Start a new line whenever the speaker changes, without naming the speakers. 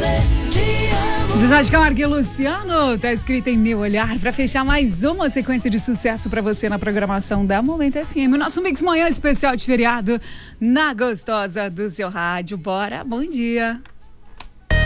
Zezé de Camargo e Luciano, tá escrito em meu olhar, pra fechar mais uma sequência de sucesso pra você na programação da Momento FM. O nosso Mix Manhã especial de feriado na gostosa do seu rádio. Bora, bom dia.